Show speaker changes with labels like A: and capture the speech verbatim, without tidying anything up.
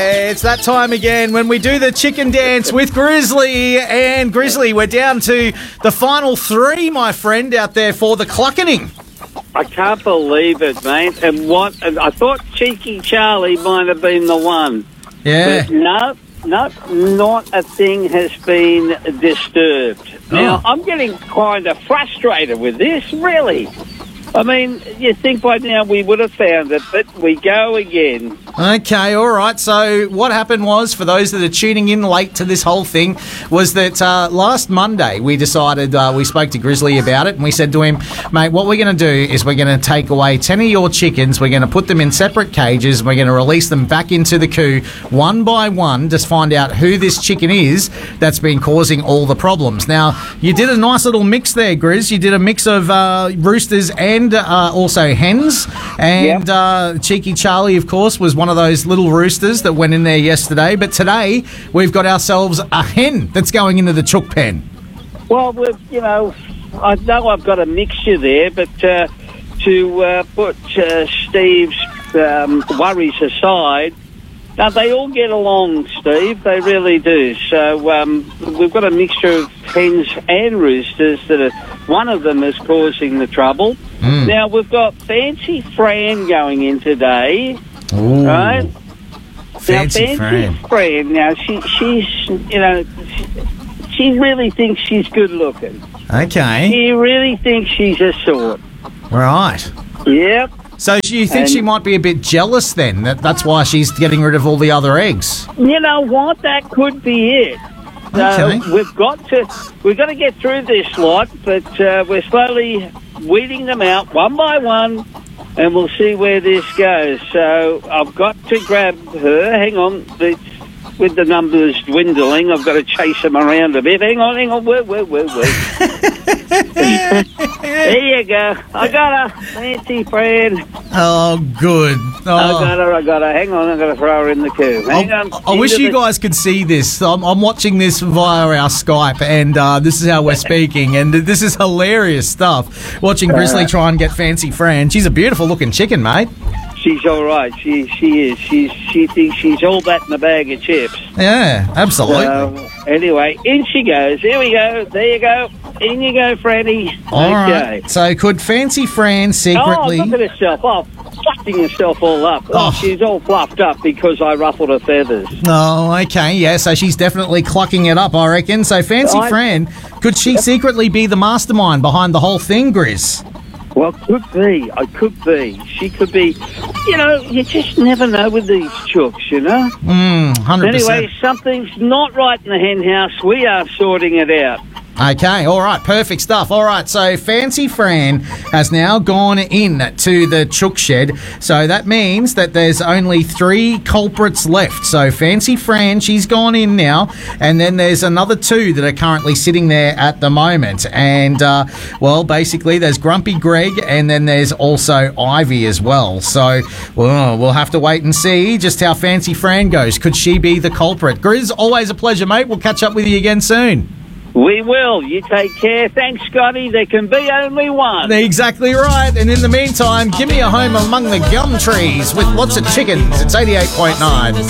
A: It's that time again when we do the chicken dance with Grizzly. And Grizzly, we're down to the final three, my friend, out there for the cluckening.
B: I can't believe it, mate. And what? And I thought Cheeky Charlie might have been the one.
A: Yeah.
B: But no, no, not a thing has been disturbed.
A: Oh.
B: Now, I'm getting kind of frustrated with this, really. I mean, you think by now we would have found it, but we go again.
A: Okay, all right. So what happened was, for those that are tuning in late to this whole thing, was that uh, last Monday we decided, uh, we spoke to Grizzly about it, and we said to him, mate, what we're going to do is we're going to take away ten of your chickens, we're going to put them in separate cages, we're going to release them back into the coop one by one, just find out who this chicken is that's been causing all the problems. Now, you did a nice little mix there, Grizz. You did a mix of uh, roosters and And uh, also hens. And
B: Yep.
A: uh, Cheeky Charlie, of course, was one of those little roosters that went in there yesterday. But today, we've got ourselves a hen that's going into the chook pen.
B: Well, we've, you know, I know I've got a mixture there, but uh, to uh, put uh, Steve's um, worries aside, now they all get along, Steve. They really do. So um, we've got a mixture of hens and roosters that are, one of them is causing the trouble. Mm. Now, we've got Fancy Fran going in today,
A: Ooh.
B: right?
A: Fancy
B: now, Fancy
A: Fran.
B: Fran, now, she, she's, you know, she, she really thinks she's good looking.
A: Okay.
B: She really thinks she's a sort.
A: Right.
B: Yep.
A: So you think
B: And-
A: she might be a bit jealous then? That That's why she's getting rid of all the other eggs?
B: You know what? That could be it. So
A: Okay.
B: we've got to we've got to get through this lot, but uh, we're slowly weeding them out one by one, and we'll see where this goes. So I've got to grab her. Hang on, it's, with the numbers dwindling, I've got to chase them around a bit. Hang on, hang on, wait, wait, wait, wait. There you go. I got her, Fancy Fran.
A: Oh, good. Oh.
B: I got her, I got her. Hang on, I've got to throw her in the coop. Hang
A: I,
B: on.
A: I wish
B: Into
A: you
B: the-
A: guys could see this. I'm, I'm watching this via our Skype, and uh, this is how we're speaking, and this is hilarious stuff. Watching Grizzly try and get Fancy Fran. She's a beautiful looking chicken, mate.
B: She's all right. She she is. She's she thinks she's all that in a bag of chips.
A: Yeah, absolutely.
B: So, anyway, in she goes. Here we go. There you go. In you go, Franny.
A: All
B: okay.
A: right. So could Fancy Fran
B: Oh,
A: secretly...
B: look at herself. Oh, fluffing herself all up. Oh,
A: Oh.
B: she's all fluffed up because I ruffled her feathers.
A: Oh, okay, yeah, so she's definitely clucking it up, I reckon. So Fancy
B: I-
A: Fran, could she secretly be the mastermind behind the whole thing, Grizz?
B: Well, could be. I could be. She could be. You know, you just never know with these chooks, you know?
A: Mm, one hundred percent.
B: Anyway, something's not right in the hen house. We are sorting it out.
A: Okay, all right, perfect stuff. All right, so Fancy Fran has now gone in to the chook shed. So that means that there's only three culprits left. So Fancy Fran, she's gone in now, and then there's another two that are currently sitting there at the moment. And, uh, well, basically there's Grumpy Greg, and then there's also Ivy as well. So, well, we'll have to wait and see just how Fancy Fran goes. Could she be the culprit? Grizz, always a pleasure, mate. We'll catch up with you again soon.
B: We will. You take care. Thanks, Scotty. There can be only one.
A: Exactly right. And in the meantime, give me a home among the gum trees with lots of chickens. It's eighty-eight point nine.